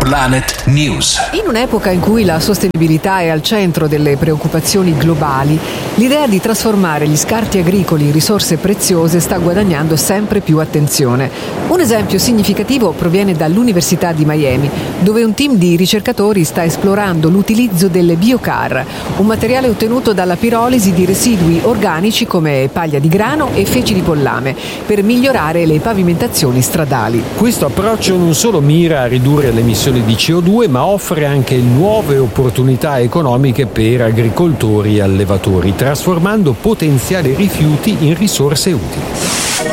Planet News. In un'epoca in cui la sostenibilità è al centro delle preoccupazioni globali, l'idea di trasformare gli scarti agricoli in risorse preziose sta guadagnando sempre più attenzione. Un esempio significativo proviene dall'Università di Miami, dove un team di ricercatori sta esplorando l'utilizzo delle biocar, un materiale ottenuto dalla pirolisi di residui organici come paglia di grano e feci di pollame, per migliorare le pavimentazioni stradali. Questo approccio non solo mira a ridurre le emissioni di CO2, ma offre anche nuove opportunità economiche per agricoltori e allevatori, trasformando potenziali rifiuti in risorse utili.